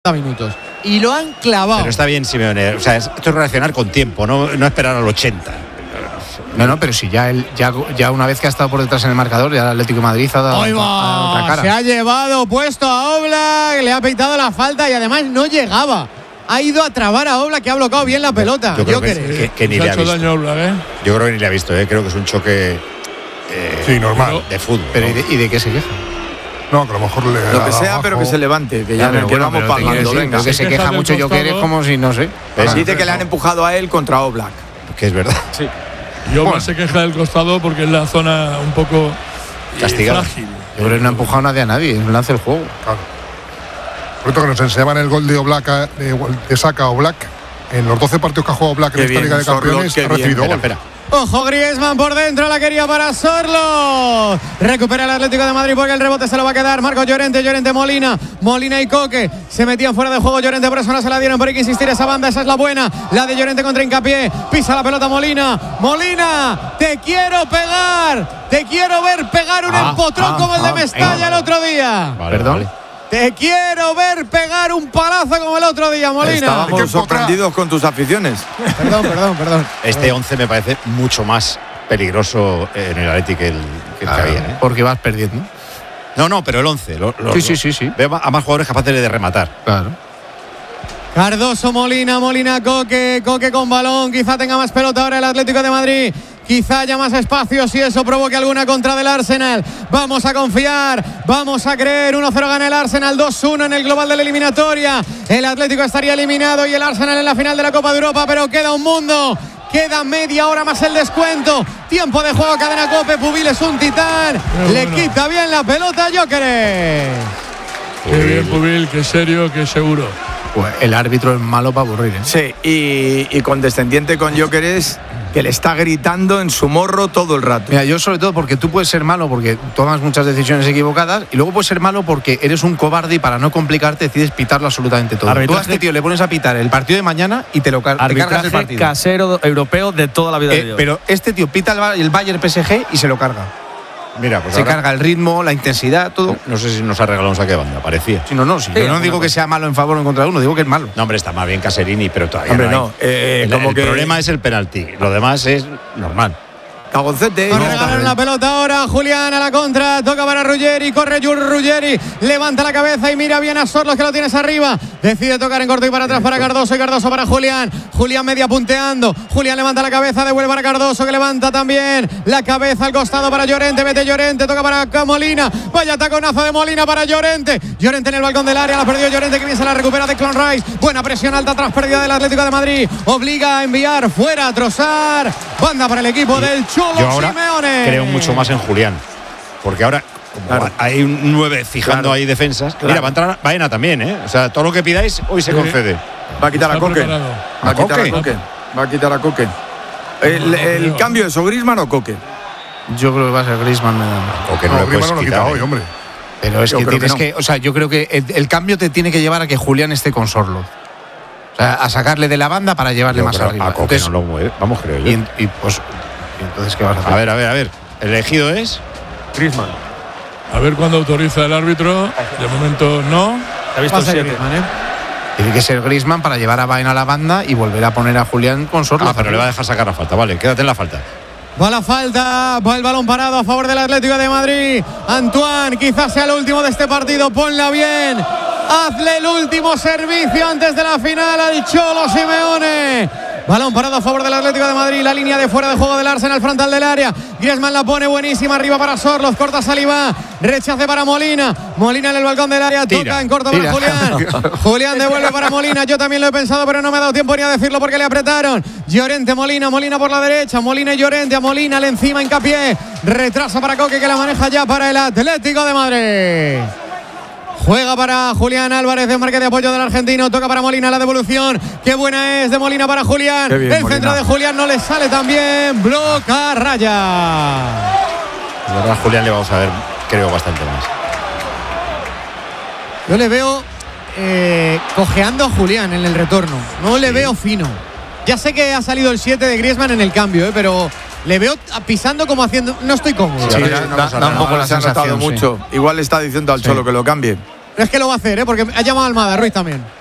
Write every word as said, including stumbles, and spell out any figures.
minutos y lo han clavado. Pero está bien, Simeone. O sea, esto es reaccionar con tiempo, no, no esperar al ochenta. No, no, pero si ya él, ya, ya una vez que ha estado por detrás en el marcador, ya el Atlético de Madrid ha dado a otra cara. Se ha llevado puesto a Oblak, le ha pitado la falta y además no llegaba. Ha ido a trabar a Oblak, que ha bloqueado bien la pelota. Yo creo que, que, que ni le ha visto. Daño Oblak, ¿eh? Yo creo que ni le ha visto, ¿eh? Creo que es un choque eh, sí, normal. de fútbol. Pero ¿no? ¿y, de, ¿Y de qué se queja? No, que a lo mejor le Lo que sea, abajo. Pero que se levante, que ya, ya no vamos pagando. Venga, que se, se queja mucho Jokeres como si no sé. Pues dice que le han empujado a él contra Oblak. Que es verdad. Sí. Y Oblak bueno. se queja del costado porque es la zona un poco castigada. Yo creo que no ha empujado nadie a nadie, es un lance del juego. Claro. Por cierto, que nos enseñaban el gol de Oblak, de, de Saka Oblak. En los doce partidos que ha jugado Oblak en esta Liga de Campeones, ha recibido gol. Espera, espera. Ojo, Griezmann por dentro, la quería para Sorlo. Recupera el Atlético de Madrid porque el rebote se lo va a quedar Marcos Llorente, Llorente Molina, Molina y Coque. Se metían fuera de juego Llorente, por eso no se la dieron, pero hay que insistir esa banda, esa es la buena. La de Llorente contra Hincapié, pisa la pelota Molina. Molina, te quiero pegar, te quiero ver pegar un ah, empotrón ah, como el de Mestalla ah, el otro día. Vale, Perdón. Vale. Te quiero ver pegar un palazo como el otro día, Molina. Estábamos sorprendidos con tus aficiones. Perdón, perdón, perdón. Este once me parece mucho más peligroso en el Atlético que el que, ah, que había. ¿eh? Porque vas perdiendo. No, no, pero el once. Lo, lo, sí, sí, sí, sí. Veo a más jugadores capaces de rematar. Claro. Cardoso, Molina, Molina, Coque, Coque con balón. Quizá tenga más pelota ahora el Atlético de Madrid. Quizá haya más espacio si eso provoque alguna contra del Arsenal. Vamos a confiar, vamos a creer. uno cero gana el Arsenal, dos uno en el global de la eliminatoria. El Atlético estaría eliminado y el Arsenal en la final de la Copa de Europa, pero queda un mundo. Queda media hora más el descuento. Tiempo de juego, cadena COPE. Pubil es un titán. Pero Le bueno. quita bien la pelota a Jokeres. Qué bien, Pubil, qué serio, qué seguro. Pues el árbitro es malo para aburrir, ¿eh? Sí, y, y condescendiente con Jokeres, que le está gritando en su morro todo el rato. Mira, yo sobre todo porque tú puedes ser malo porque tomas muchas decisiones equivocadas y luego puedes ser malo porque eres un cobarde y para no complicarte decides pitarlo absolutamente todo. Arbitraje. Tú a este tío le pones a pitar el partido de mañana y te lo car- te cargas el partido. Casero europeo de toda la vida eh, de Dios. Pero este tío pita el, el Bayern P S G y se lo carga. Mira, pues se ahora, carga el ritmo, la intensidad, todo. No sé si nos ha regalado un saque de banda, parecía. Sí, no, no, sí, sí, yo no digo que sea malo en favor o en contra de uno, digo que es malo. No, hombre, está más bien Caserini, pero todavía hombre, no. no eh, el como el que... problema es el penalti, lo demás es normal. Cagoncete. Nos regalaron la pelota ahora, Julián a la contra, toca para Ruggeri, corre Ruggeri, levanta la cabeza y mira bien a Sorlos que lo tienes arriba, decide tocar en corto y para atrás para Cardoso y Cardoso para Julián, Julián media punteando, Julián levanta la cabeza, devuelve para Cardoso que levanta también la cabeza al costado para Llorente, vete Llorente, toca para Molina, vaya taconazo de Molina para Llorente, Llorente en el balcón del área, la perdió Llorente que bien se la recupera de Clon Rice, buena presión alta tras pérdida del Atlético de Madrid, obliga a enviar fuera a Trossard, banda para el equipo y del Cholo Yo ahora Simeone. Creo mucho más en Julián, porque ahora como claro. hay un nueve fijando claro. ahí defensas. Claro. Mira, va a entrar Baena también, ¿eh? O sea, todo lo que pidáis hoy se sí. concede. Va a quitar a Coque. Va a quitar a Coque. Va a quitar a Coque. El, el, el cambio es o Griezmann o Coque. Yo creo que va a ser Griezmann. Coque no, no lo Griezmann no lo quita hoy, ¿eh? hombre. Pero es yo que tienes que, que, no. que, o sea, yo creo que el, el cambio te tiene que llevar a que Julián esté con Sorlo. O sea, a sacarle de la banda para llevarle yo más arriba. A Coque entonces, no lo mueve. Vamos, creo yo. Y, y pues, y entonces ¿qué vas a hacer? A ver, a ver, a ver. El elegido es Griezmann. A ver cuándo autoriza el árbitro. De momento no. Ha visto el siete. Griezmann, ¿eh? Tiene que ser Griezmann para llevar a Baena a la banda y volver a poner a Julián con Sorlo. Ah, pero le va a dejar sacar la falta. Vale, quédate en la falta. Va la falta, va el balón parado a favor del Atlético de Madrid. Antoine, quizás sea el último de este partido. Ponla bien. Hazle el último servicio antes de la final al Cholo Simeone. Balón parado a favor del Atlético de Madrid. La línea de fuera de juego del Arsenal frontal del área. Griezmann la pone buenísima arriba para Sorloz. Corta Saliba. Rechace para Molina. Molina en el balcón del área. Tira, toca en corto tira. para Julián. Julián devuelve para Molina. Yo también lo he pensado, pero no me ha dado tiempo ni a decirlo porque le apretaron. Llorente, Molina. Molina por la derecha. Molina y Llorente. A Molina le encima hincapié. Retrasa para Coque que la maneja ya para el Atlético de Madrid. Juega para Julián Álvarez de marca de apoyo del argentino. Toca para Molina la devolución. Qué buena es de Molina para Julián. Bien, el Molina. centro de Julián no le sale tan bien. Bloca raya. La verdad, Julián le vamos a ver, creo, bastante más. Yo le veo eh, cojeando a Julián en el retorno. No le sí. veo fino. Ya sé que ha salido el siete de Griezmann en el cambio, eh, pero le veo pisando como haciendo. No estoy cómodo. Sí, sí, da, da, da un poco la sensación. Mucho. Sí. Igual le está diciendo al Cholo sí. que lo cambie. Es que lo va a hacer, ¿eh? Porque ha llamado a Almada, Ruiz también.